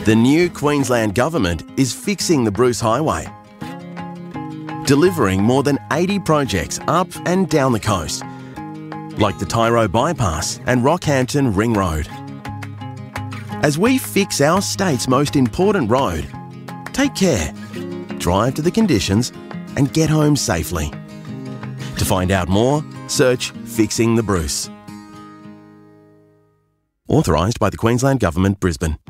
The new Queensland Government is fixing the Bruce Highway, delivering more than 80 projects up and down the coast, like the Tyro Bypass and Rockhampton Ring Road. As we fix our state's most important road, take care, drive to the conditions and get home safely. To find out more, search Fixing the Bruce. Authorised by the Queensland Government, Brisbane.